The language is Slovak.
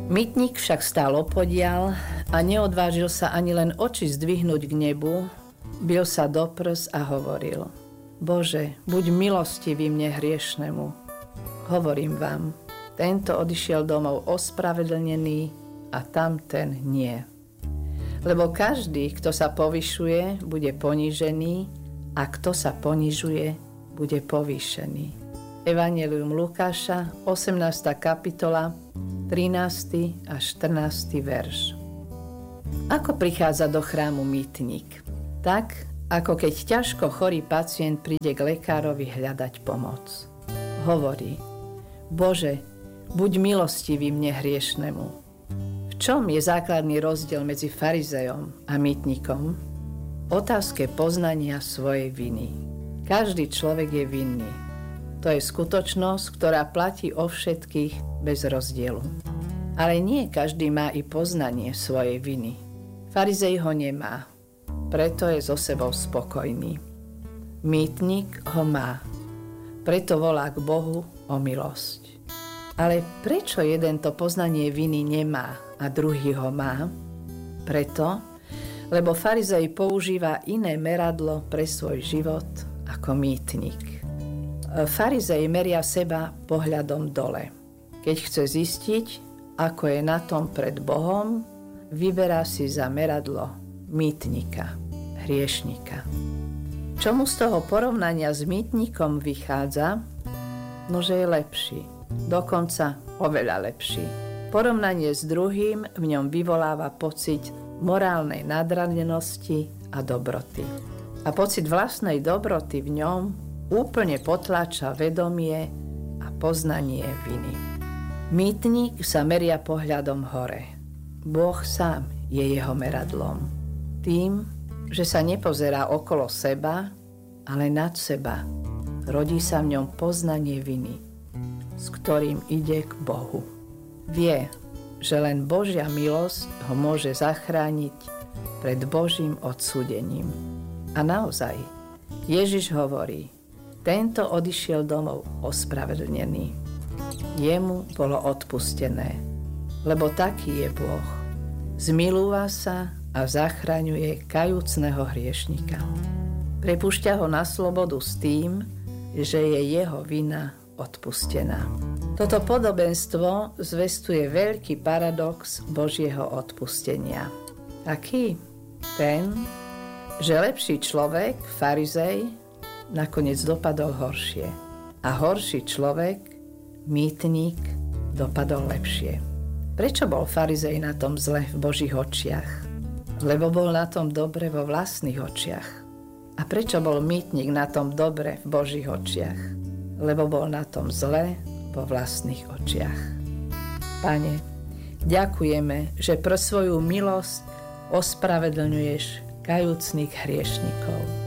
Mýtnik však stál opodiaľ a neodvážil sa ani len oči zdvihnúť k nebu, bil sa do prs a hovoril: Bože, buď milostivý mne hriešnemu. Hovorím vám, tento odišiel domov ospravedlnený a tamten nie. Lebo každý, kto sa povyšuje, bude ponížený a kto sa ponižuje, bude povýšený. Evanjelium Lukáša, 18. kapitola, 13. až 14. verš. Ako prichádza do chrámu mýtnik? Tak, ako keď ťažko chorý pacient príde k lekárovi hľadať pomoc. Hovorí: Bože, buď milostivý mne hriešnemu. V čom je základný rozdiel medzi farizejom a mýtnikom? Otázke poznania svojej viny. Každý človek je vinný. To je skutočnosť, ktorá platí o všetkých bez rozdielu. Ale nie každý má i poznanie svojej viny. Farizej ho nemá, preto je so sebou spokojný. Mýtnik ho má, preto volá k Bohu o milosť. Ale prečo jeden to poznanie viny nemá a druhý ho má? Preto, lebo farizej používa iné meradlo pre svoj život ako mýtnik. Farizej meria seba pohľadom dole. Keď chce zistiť, ako je na tom pred Bohom, vyberá si za meradlo mýtnika, hriešnika. Čo mu z toho porovnania s mýtnikom vychádza? No, že je lepší, dokonca oveľa lepší. Porovnanie s druhým v ňom vyvoláva pocit morálnej nadradenosti a dobroty. A pocit vlastnej dobroty v ňom úplne potláča vedomie a poznanie viny. Mýtnik sa meria pohľadom hore. Boh sám je jeho meradlom. Tým, že sa nepozerá okolo seba, ale nad seba, rodí sa v ňom poznanie viny, s ktorým ide k Bohu. Vie, že len Božia milosť ho môže zachrániť pred Božím odsúdením. A naozaj, Ježiš hovorí: tento odišiel domov ospravedlnený. Jemu bolo odpustené, lebo taký je Boh. Zmilúva sa a zachraňuje kajúcneho hriešnika. Prepúšťa ho na slobodu s tým, že je jeho vina odpustená. Toto podobenstvo zvestuje veľký paradox Božieho odpustenia. Aký? Ten, že lepší človek, farizej, nakoniec dopadol horšie. A horší človek, mýtnik, dopadol lepšie. Prečo bol farizej na tom zle v Božích očiach? Lebo bol na tom dobre vo vlastných očiach. A prečo bol mýtnik na tom dobre v Božích očiach? Lebo bol na tom zle vo vlastných očiach. Pane, ďakujeme, že pre svoju milosť ospravedlňuješ kajúcnych hriešnikov.